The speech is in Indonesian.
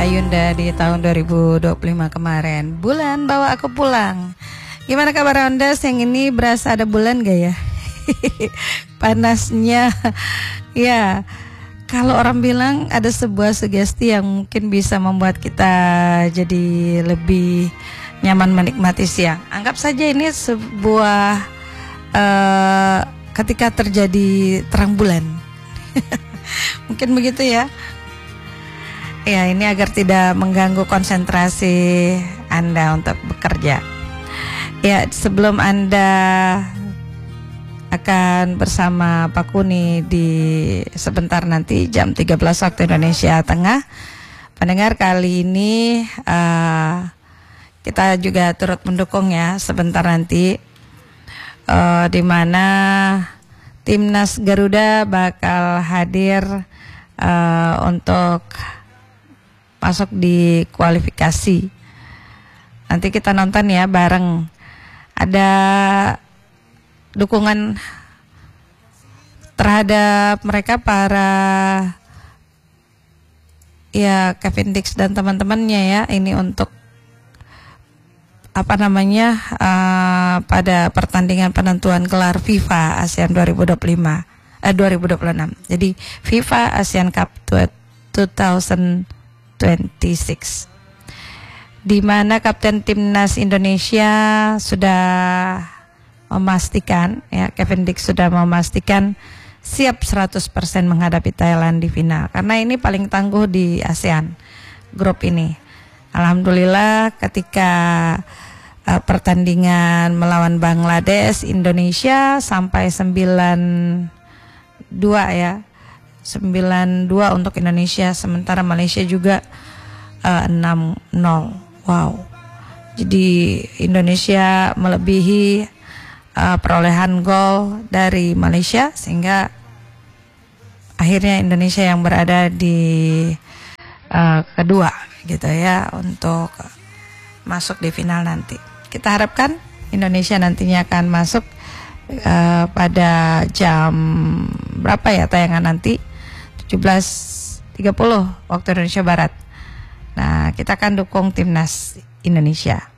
Ayunda di tahun 2025 kemarin. Bulan bawa aku pulang. Gimana kabar Anda? Yang ini berasa ada bulan gak ya? Panasnya. Ya, kalau orang bilang ada sebuah sugesti yang mungkin bisa membuat kita jadi lebih nyaman menikmati siang. Anggap saja ini sebuah ketika terjadi terang bulan. Mungkin begitu ya. Ya, ini agar tidak mengganggu konsentrasi Anda untuk bekerja. Ya, sebelum Anda akan bersama Pak Kuni di sebentar nanti jam 13 waktu Indonesia Tengah, pendengar, kali ini kita juga turut mendukung ya sebentar nanti di mana Timnas Garuda bakal hadir untuk masuk di kualifikasi. Nanti kita nonton ya bareng. Ada dukungan terhadap mereka para ya Kevin Dix dan teman-temannya ya. Ini untuk pada pertandingan penentuan gelar FIFA ASEAN 2026. Jadi FIFA ASEAN Cup 2026, di mana Kapten Timnas Indonesia sudah memastikan ya, Kevin Dix sudah memastikan siap 100% menghadapi Thailand di final, karena ini paling tangguh di ASEAN grup ini. Alhamdulillah ketika pertandingan melawan Bangladesh, Indonesia sampai 9-2 ya. 9-2 untuk Indonesia, sementara Malaysia juga 6-0. Wow. Jadi Indonesia melebihi perolehan gol dari Malaysia, sehingga akhirnya Indonesia yang berada di kedua gitu ya untuk masuk di final nanti. Kita harapkan Indonesia nantinya akan masuk pada jam berapa ya tayangan nanti? 17.30 waktu Indonesia Barat. Nah, kita akan dukung Timnas Indonesia.